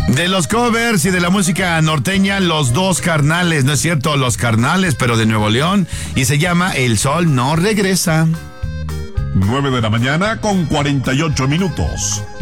De los covers y de la música norteña, Los Dos Carnales, no es cierto, Los Carnales, pero de Nuevo León, y se llama El Sol No Regresa. 9 de la mañana con 48 minutos.